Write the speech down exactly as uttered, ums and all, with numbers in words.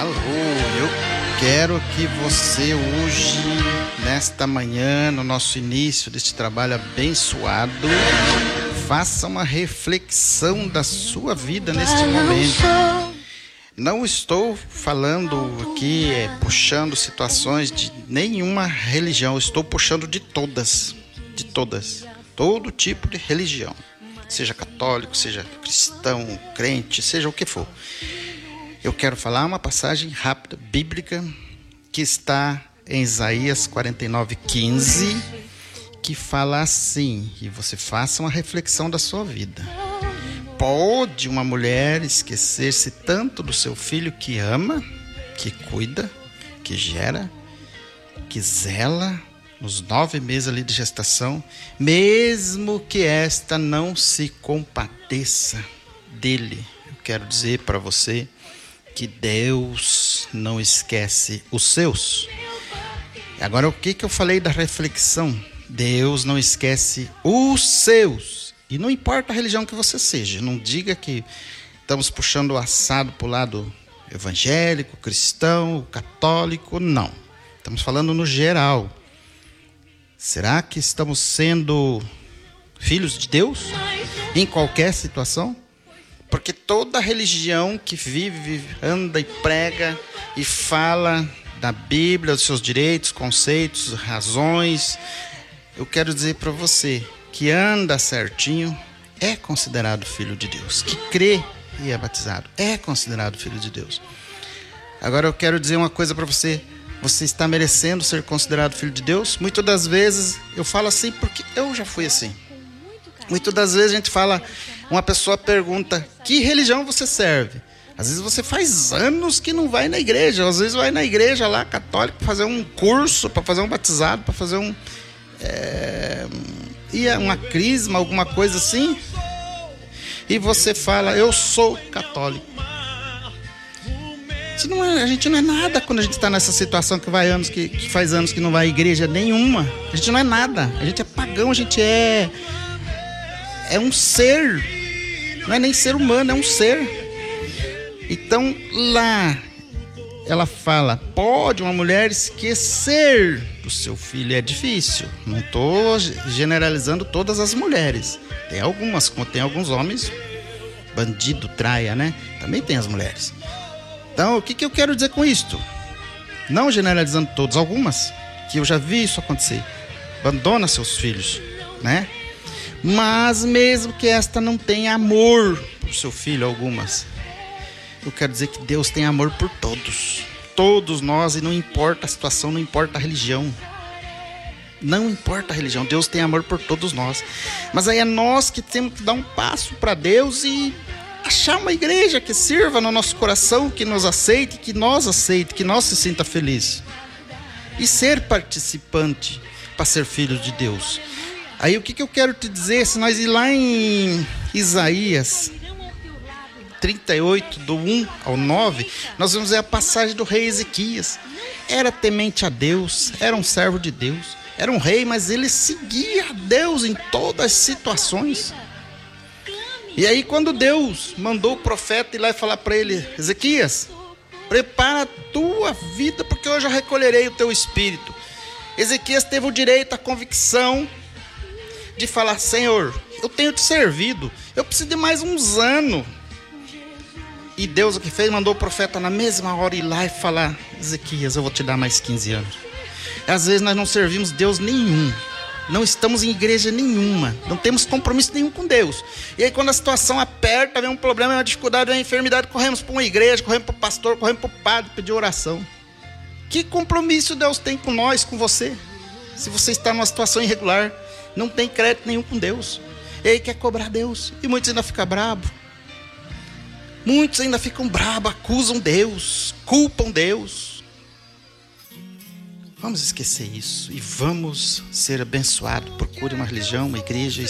Alô, eu quero que você hoje, nesta manhã, no nosso início deste trabalho abençoado, faça uma reflexão da sua vida neste momento. Não estou falando aqui, é, puxando situações de nenhuma religião, estou puxando de todas, de todas, todo tipo de religião, seja católico, seja cristão, crente, seja o que for. Eu quero falar uma passagem rápida, bíblica, que está em Isaías quarenta e nove, quinze, que fala assim, e você faça uma reflexão da sua vida. Pode uma mulher esquecer-se tanto do seu filho que ama, que cuida, que gera, que zela nos nove meses ali de gestação, mesmo que esta não se compadeça dele? Eu quero dizer para você que Deus não esquece os seus. Agora, o que, que eu falei da reflexão? Deus não esquece os seus. E não importa a religião que você seja. Não diga que estamos puxando o assado para o lado evangélico, cristão, católico. Não. Estamos falando no geral. Será que estamos sendo filhos de Deus em qualquer situação? Porque toda religião que vive, anda e prega e fala da Bíblia, dos seus direitos, conceitos, razões, eu quero dizer para você que anda certinho é considerado filho de Deus. Que crê e é batizado é considerado filho de Deus. Agora eu quero dizer uma coisa para você. Você está merecendo ser considerado filho de Deus? Muitas das vezes eu falo assim porque eu já fui assim. Muitas das vezes a gente fala, uma pessoa pergunta, que religião você serve? Às vezes você faz anos que não vai na igreja, às vezes vai na igreja lá, católica, para fazer um curso, para fazer um batizado, para fazer um... É, uma crisma, alguma coisa assim. E você fala, eu sou católico. Não é, a gente não é nada quando a gente está nessa situação que, vai anos, que, que faz anos que não vai à igreja nenhuma. A gente não é nada, a gente é pagão, a gente é... É um ser, não é nem ser humano, é um ser. Então lá, ela fala, pode uma mulher esquecer do seu filho? É difícil, não estou generalizando todas as mulheres. Tem algumas, como tem alguns homens, bandido, traia, né? Também tem as mulheres. Então, o que, que eu quero dizer com isto? Não generalizando todos, algumas, que eu já vi isso acontecer. Abandona seus filhos, né? Mas mesmo que esta não tenha amor por seu filho, algumas, eu quero dizer que Deus tem amor por todos. Todos nós, e não importa a situação, não importa a religião. Não importa a religião, Deus tem amor por todos nós. Mas aí é nós que temos que dar um passo para Deus e achar uma igreja que sirva no nosso coração, que nos aceite, que nós aceite, que nós se sinta feliz. E ser participante para ser filho de Deus. Aí o que, que eu quero te dizer, se nós ir lá em Isaías trinta e oito, do um ao nove, nós vamos ver a passagem do rei Ezequias. Era temente a Deus, era um servo de Deus, era um rei, mas ele seguia a Deus em todas as situações. E aí quando Deus mandou o profeta ir lá e falar para ele, Ezequias, prepara a tua vida, porque hoje eu recolherei o teu espírito. Ezequias teve o direito, a convicção de falar, Senhor, eu tenho te servido, eu preciso de mais uns anos. E Deus o que fez, mandou o profeta na mesma hora ir lá e falar, Ezequias, eu vou te dar mais quinze anos. Às vezes nós não servimos Deus nenhum, não estamos em igreja nenhuma, não temos compromisso nenhum com Deus. E aí quando a situação aperta, vem um problema, vem uma dificuldade, vem uma enfermidade, corremos para uma igreja, corremos para o pastor, corremos para o padre, pedir oração. Que compromisso Deus tem com nós, com você? Se você está numa situação irregular, não tem crédito nenhum com Deus. E aí quer cobrar Deus. E muitos ainda ficam bravos. Muitos ainda ficam bravos, acusam Deus, culpam Deus. Vamos esquecer isso e vamos ser abençoados. Procure uma religião, uma igreja